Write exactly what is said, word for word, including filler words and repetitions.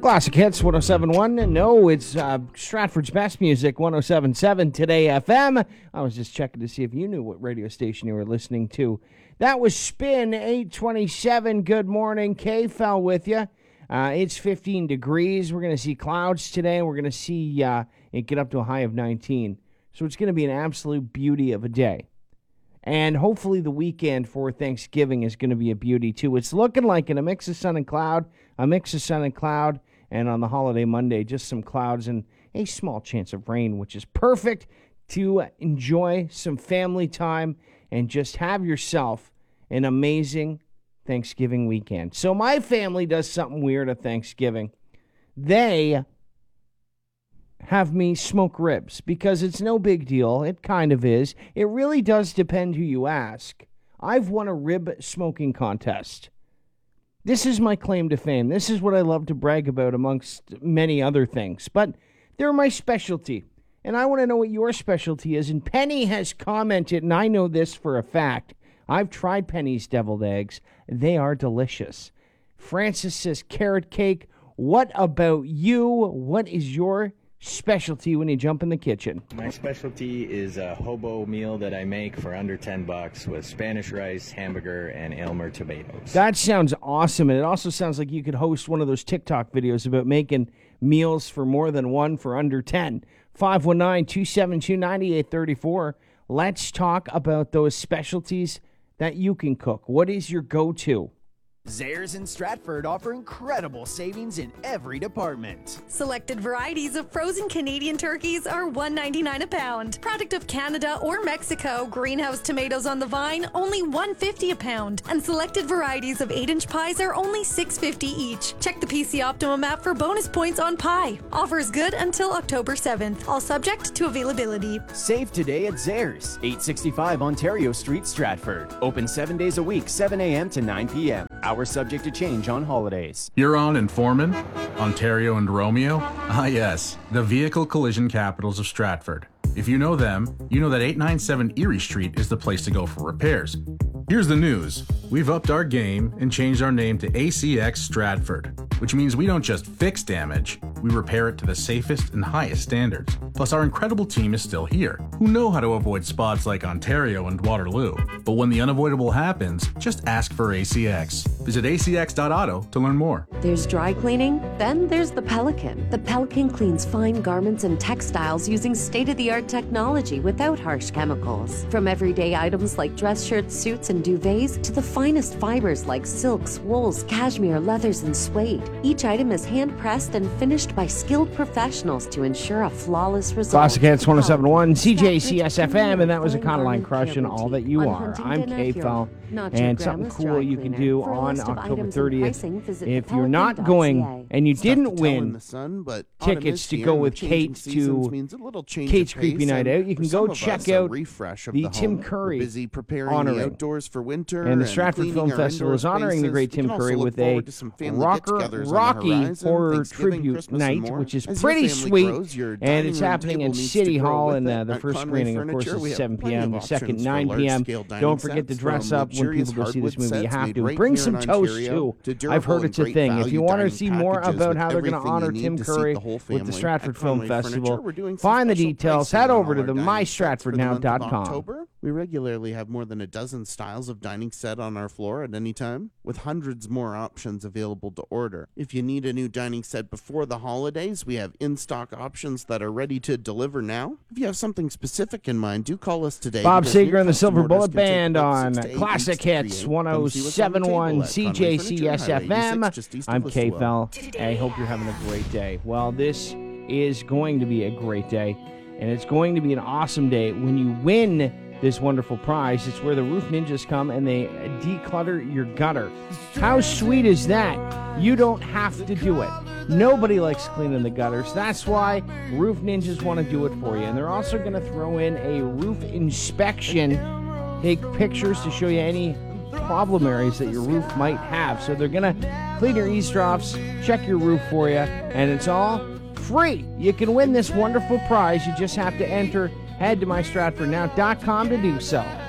Classic Hits one oh seven point one. No, it's uh, Stratford's best music, one oh seven point seven Today F M. I was just checking to see if you knew what radio station you were listening to. That was Spin eight twenty-seven. Good morning. K fell with you. Uh, it's fifteen degrees. We're going to see clouds today. We're going to see uh, it get up to a high of nineteen. So it's going to be an absolute beauty of a day. And hopefully the weekend for Thanksgiving is going to be a beauty too. It's looking like in a mix of sun and cloud, a mix of sun and cloud, and on the holiday Monday, just some clouds and a small chance of rain, which is perfect to enjoy some family time and just have yourself an amazing Thanksgiving weekend. So my family does something weird at Thanksgiving. They have me smoke ribs because it's no big deal. It kind of is. It really does depend who you ask. I've won a rib smoking contest. This is my claim to fame. This is what I love to brag about amongst many other things. But they're my specialty. And I want to know what your specialty is. And Penny has commented, and I know this for a fact. I've tried Penny's deviled eggs. They are delicious. Francis says carrot cake. What about you? What is your specialty when you jump in the kitchen? My specialty is a hobo meal that I make for under ten bucks with Spanish rice, hamburger, and Aylmer tomatoes. That sounds awesome, and it also sounds like you could host one of those TikTok videos about making meals for more than one for under ten. five one nine, two seven two, nine eight three four. Let's talk about those specialties that you can cook. What is your go-to? Zehrs in Stratford offer incredible savings in every department. Selected varieties of frozen Canadian turkeys are one ninety-nine a pound. Product of Canada or Mexico, greenhouse tomatoes on the vine, only one fifty a pound. And selected varieties of eight inch pies are only six fifty each. Check the P C Optimum app for bonus points on pie. Offers good until October seventh. All subject to availability. Save today at Zehrs, eight sixty-five Ontario Street, Stratford. Open seven days a week, seven a.m. to nine p.m. Hours subject to change on holidays. Huron and Foreman, Ontario and Romeo. Ah yes, the vehicle collision capitals of Stratford. If you know them, you know that eight ninety-seven Erie Street is the place to go for repairs. Here's the news. We've upped our game and changed our name to A C X Stratford, which means we don't just fix damage, we repair it to the safest and highest standards. Plus, our incredible team is still here, who know how to avoid spots like Ontario and Waterloo. But when the unavoidable happens, just ask for A C X. Visit A C X dot auto to learn more. There's dry cleaning, then there's the Pelican. The Pelican cleans fine garments and textiles using state-of-the-art technology without harsh chemicals. From everyday items like dress shirts, suits, and duvets to the finest fibers like silks, wools, cashmere, leathers, and suede. Each item is hand-pressed and finished by skilled professionals to ensure a flawless result. Classic Hits one oh seven point one, C J C S F M, and that was a Econoline Crush and All That You Are. I'm K-Fel, and something cool you can do on October thirtieth. If you're not going and you didn't win tickets to go with Kate to Kate's Creepy Night Out, you can go check out the Tim Curry honoring. For winter, and the Stratford Film Festival is honoring the great Tim Curry with a rocker, Rocky horror tribute night, which is pretty sweet, and it's happening in City Hall, and uh, the first screening, of course, is seven p.m., the second nine p.m. Don't forget to dress up when people go see this movie. You have to. Bring some toast, too. I've heard it's a thing. If you want to see more about how they're going to honor Tim Curry with the Stratford Film Festival, find the details. Head over to the my stratford now dot com. We regularly have more than a dozen styles of dining set on our floor at any time, with hundreds more options available to order. If you need a new dining set before the holidays, we have in-stock options that are ready to deliver now. If you have something specific in mind, do call us today. Bob Seger and the Silver Bullet Band on Classic Hits one oh seven point one C J C S F M. I'm K-Fel. I hope you're having a great day. Well, this is going to be a great day, and it's going to be an awesome day when you win this wonderful prize. It's where the Roof Ninjas come and they declutter your gutter. How sweet is that? You don't have to do it. Nobody likes cleaning the gutters. That's why Roof Ninjas want to do it for you. And they're also going to throw in a roof inspection, take pictures to show you any problem areas that your roof might have. So they're going to clean your eavesdrops, check your roof for you, and it's all free. You can win this wonderful prize. You just have to enter. Head to my stratford now dot com to do so.